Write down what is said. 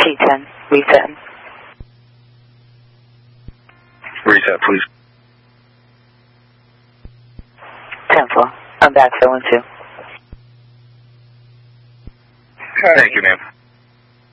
T10, reset. Reset, please. 10-4. I'm back, 012. Thank you, ma'am.